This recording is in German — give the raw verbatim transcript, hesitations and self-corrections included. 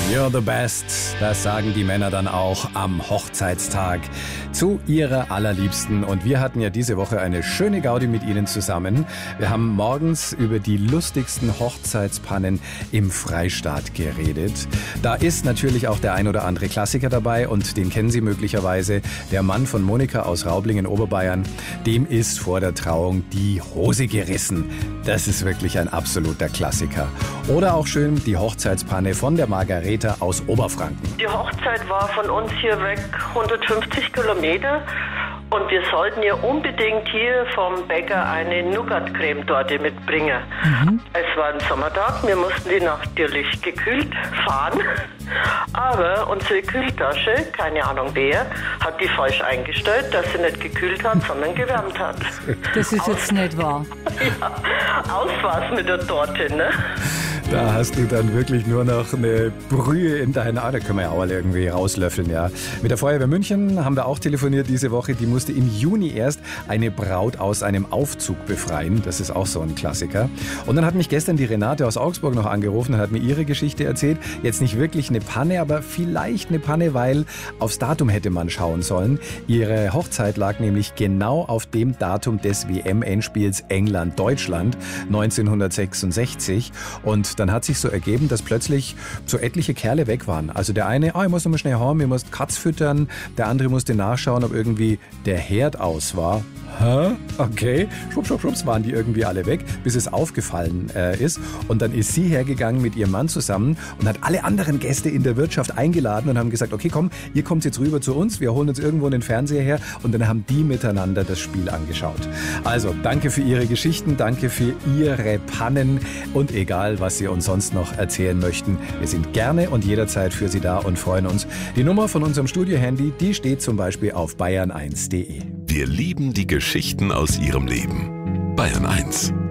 You're the best, das sagen die Männer dann auch am Hochzeitstag zu ihrer Allerliebsten. Und wir hatten ja diese Woche eine schöne Gaudi mit Ihnen zusammen. Wir haben morgens über die lustigsten Hochzeitspannen im Freistaat geredet. Da ist natürlich auch der ein oder andere Klassiker dabei und den kennen Sie möglicherweise. Der Mann von Monika aus Raublingen, Oberbayern, dem ist vor der Trauung die Hose gerissen. Das ist wirklich ein absoluter Klassiker. Oder auch schön die Hochzeitspanne von der Margareta aus Oberfranken. Die Hochzeit war von uns hier weg hundertfünfzig Kilometer und wir sollten ja unbedingt hier vom Bäcker eine Nougat-Creme-Torte mitbringen. Mhm. Es war ein Sommertag, wir mussten die natürlich gekühlt fahren, aber unsere Kühltasche, keine Ahnung wer, hat die falsch eingestellt, dass sie nicht gekühlt hat, sondern gewärmt hat. Das ist jetzt nicht wahr. Ja, aus war's mit der Torte, ne? Da hast du dann wirklich nur noch eine Brühe in deiner... Ah, da können wir ja auch alle irgendwie rauslöffeln, ja. Mit der Feuerwehr München haben wir auch telefoniert diese Woche. Die musste im Juni erst eine Braut aus einem Aufzug befreien. Das ist auch so ein Klassiker. Und dann hat mich gestern die Renate aus Augsburg noch angerufen und hat mir ihre Geschichte erzählt. Jetzt nicht wirklich eine Panne, aber vielleicht eine Panne, weil aufs Datum hätte man schauen sollen. Ihre Hochzeit lag nämlich genau auf dem Datum des W M-Endspiels England-Deutschland neunzehnhundertsechsundsechzig. Und dann hat sich so ergeben, dass plötzlich so etliche Kerle weg waren. Also der eine, ah, ich muss noch mal schnell heim, ich muss Katz füttern. Der andere musste nachschauen, ob irgendwie der Herd aus war. Hä? Okay. Schwupp, schwupp, schwupps waren die irgendwie alle weg, bis es aufgefallen äh, ist. Und dann ist sie hergegangen mit ihrem Mann zusammen und hat alle anderen Gäste in der Wirtschaft eingeladen und haben gesagt, okay, komm, ihr kommt jetzt rüber zu uns, wir holen uns irgendwo den Fernseher her. Und dann haben die miteinander das Spiel angeschaut. Also, danke für Ihre Geschichten, danke für Ihre Pannen und egal, was Sie uns sonst noch erzählen möchten, wir sind gerne und jederzeit für Sie da und freuen uns. Die Nummer von unserem Studio-Handy, die steht zum Beispiel auf bayern eins punkt de. Wir lieben die Geschichten aus Ihrem Leben. Bayern eins.